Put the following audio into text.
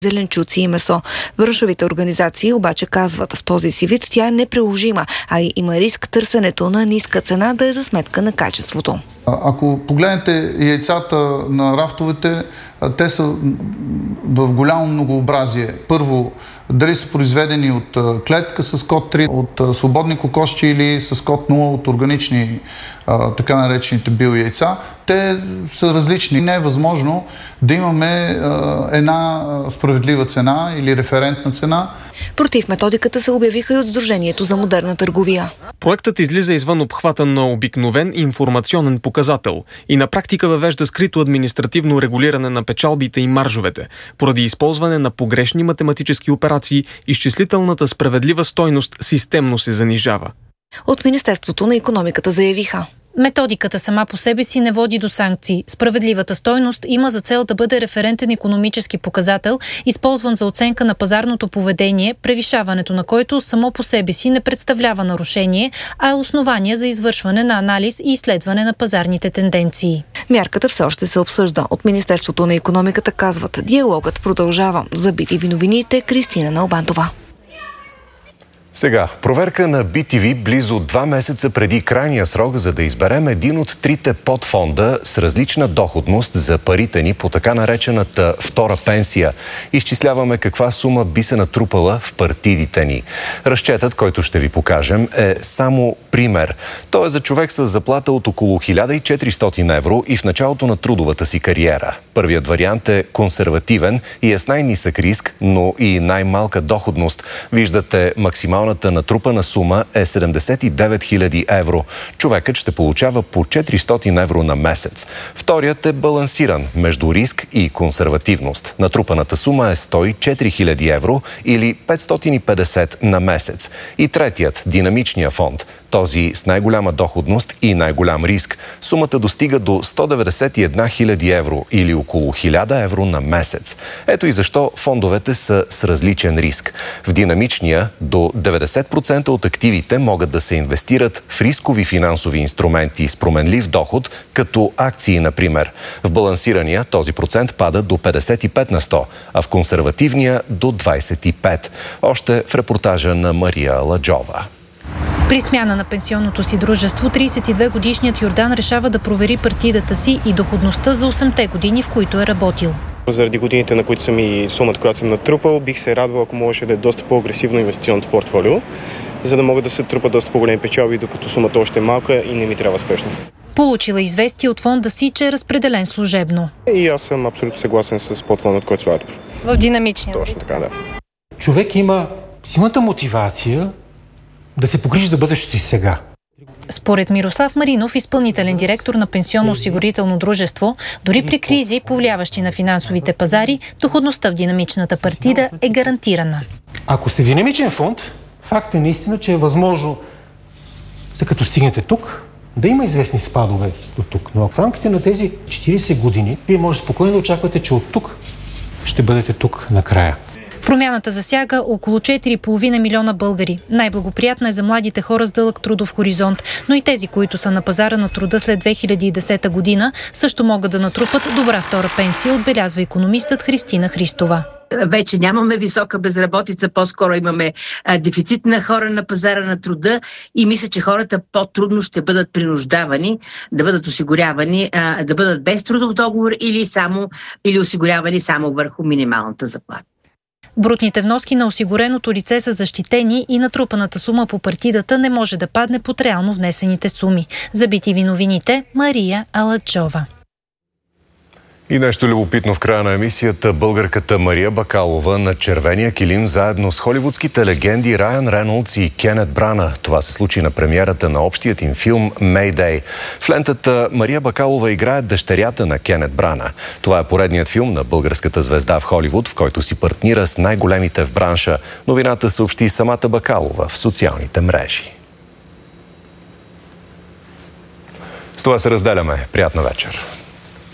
зеленчуци и месо. Браншовите организации обаче казват, в този си вид тя е неприложима, а и има риск търсенето на ниска цена да е за сметка на качеството. Ако погледнете яйцата на рафтовете, те са в голямо многообразие. Първо, дали са произведени от клетка с код 3, от свободни кокошки или с код 0 от органични, така наречените биояйца. Те са различни. Не е възможно да имаме една справедлива цена или референтна цена. Против методиката се обявиха и от Сдружението за модерна търговия. Проектът излиза извън обхвата на обикновен информационен показател и на практика въвежда скрито административно регулиране на печалбите и маржовете. Поради използване на погрешни математически операции, изчислителната справедлива стойност системно се занижава. От Министерството на икономиката заявиха: методиката сама по себе си не води до санкции. Справедливата стойност има за цел да бъде референтен икономически показател, използван за оценка на пазарното поведение, превишаването на който само по себе си не представлява нарушение, а е основание за извършване на анализ и изследване на пазарните тенденции. Мярката все още се обсъжда. От Министерството на икономиката казват: диалогът продължава. За BTV новините, Кристина Налбантова. Сега, проверка на BTV близо 2 месеца преди крайния срок, за да изберем един от трите подфонда с различна доходност за парите ни по така наречената втора пенсия. Изчисляваме каква сума би се натрупала в партидите ни. Разчетът, който ще ви покажем, е само пример. Той е за човек с заплата от около 1400 евро и в началото на трудовата си кариера. Първият вариант е консервативен и е с най-нисък риск, но и най-малка доходност. Виждате, максималната натрупана сума е 79 000 евро. Човекът ще получава по 400 евро на месец. Вторият е балансиран между риск и консервативност. Натрупаната сума е 104 000 евро или 550 на месец. И третият, динамичния фонд, този с най-голяма доходност и най-голям риск. Сумата достига до 191 000 евро или около 1000 евро на месец. Ето и защо фондовете са с различен риск. В динамичния до 90% от активите могат да се инвестират в рискови финансови инструменти с променлив доход, като акции, например. В балансирания този процент пада до 55 на 100, а в консервативния до 25. Още в репортажа на Мария Аладжова. При смяна на пенсионното си дружество, 32-годишният Йордан решава да провери партидата си и доходността за 8-те години, в които е работил. Заради годините, на които съм и сумата, която съм натрупал, бих се радвал, ако можеше да е доста по-агресивно инвестиционното портфолио, за да могат да се трупат доста по-големи печалби, докато сумата още е малка и не ми трябва спешно. Получила известие от фонда си, че е разпределен служебно. И аз съм абсолютно съгласен с подфондът, който слагат. В динамичния. Точно така, да. Човек има силната мотивация да се погрижи за бъдещето си сега. Според Мирослав Маринов, изпълнителен директор на пенсионно-осигурително дружество, дори при кризи, повлияващи на финансовите пазари, доходността в динамичната партида е гарантирана. Ако сте динамичен фонд, факт е наистина, че е възможно, като стигнете тук, да има известни спадове до тук. Но в рамките на тези 40 години, вие може спокойно да очаквате, че от тук ще бъдете тук накрая. Промяната засяга около 4,5 милиона българи. Най-благоприятна е за младите хора с дълъг трудов хоризонт, но и тези, които са на пазара на труда след 2010 година, също могат да натрупат добра втора пенсия, отбелязва икономистът Христина Христова. Вече нямаме висока безработица, по-скоро имаме дефицит на хора на пазара на труда и мисля, че хората по-трудно ще бъдат принуждавани да бъдат осигурявани, да бъдат без трудов договор или осигурявани само върху минималната заплата. Брутните вноски на осигуреното лице са защитени и натрупаната сума по партидата не може да падне под реално внесените суми. За BTV новините, Мария Аладжова. И нещо любопитно в края на емисията. Българката Мария Бакалова на червения килим заедно с холивудските легенди Райан Рейнолдс и Кенет Брана. Това се случи на премиерата на общият им филм Mayday. В лентата Мария Бакалова играе дъщерята на Кенет Брана. Това е поредният филм на българската звезда в Холивуд, в който си партнира с най-големите в бранша. Новината съобщи самата Бакалова в социалните мрежи. С това се разделяме. Приятна вечер.